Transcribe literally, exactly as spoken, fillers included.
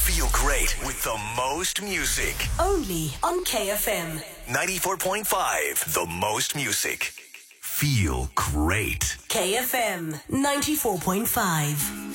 Feel great with the most music. Only on K F M. ninety-four point five. The most music. Feel great. K F M ninety-four point five.